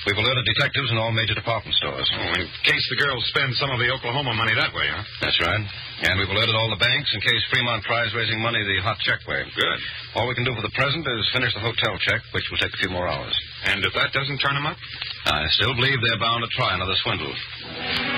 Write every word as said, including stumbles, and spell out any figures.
We've alerted detectives in all major department stores. Oh, in case the girls spend some of the Oklahoma money that way, huh? That's right. And we've alerted all the banks in case Fremont tries raising money the hot check way. Good. All we can do for the present is finish the hotel check, which will take a few more hours. And if that doesn't turn them up? I still believe they're bound to try another swindle.